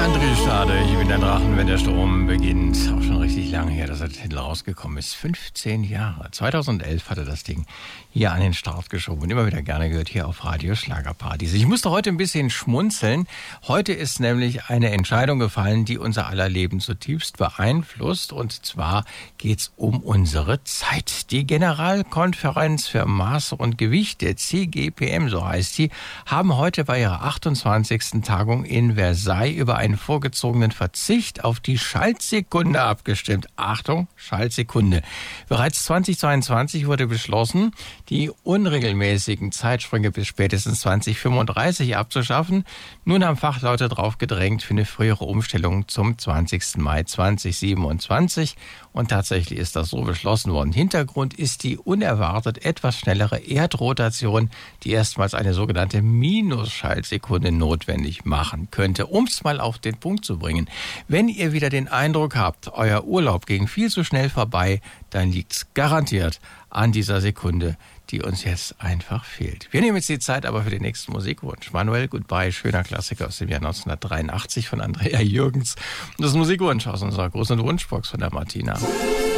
Riestade, ich bin der Drachen, wenn der Sturm beginnt. Auch schon richtig lange her, dass der Titel rausgekommen ist. 15 Jahre. 2011 hatte das Ding hier an den Start geschoben und immer wieder gerne gehört hier auf Radio Schlagerpartys. Ich musste heute ein bisschen schmunzeln. Heute ist nämlich eine Entscheidung gefallen, die unser aller Leben zutiefst beeinflusst. Und zwar geht's um unsere Zeit. Die Generalkonferenz für Maße und Gewichte, CGPM, so heißt sie, haben heute bei ihrer 28. Tagung in Versailles über einen vorgezogenen Verzicht auf die Schaltsekunde abgestimmt. Achtung, Schaltsekunde. Bereits 2022 wurde beschlossen, die unregelmäßigen Zeitsprünge bis spätestens 2035 abzuschaffen. Nun haben Fachleute drauf gedrängt für eine frühere Umstellung zum 20. Mai 2027. Und tatsächlich ist das so beschlossen worden. Hintergrund ist die unerwartet etwas schnellere Erdrotation, die erstmals eine sogenannte Minusschaltsekunde notwendig machen könnte. Um es mal auf den Punkt zu bringen. Wenn ihr wieder den Eindruck habt, euer Urlaub ging viel zu schnell vorbei, dann liegt es garantiert an dieser Sekunde, die uns jetzt einfach fehlt. Wir nehmen jetzt die Zeit aber für den nächsten Musikwunsch. Manuel Goodbye, schöner Klassiker aus dem Jahr 1983 von Andrea Jürgens. Und das Musikwunsch aus unserer großen Wunschbox von der Martina.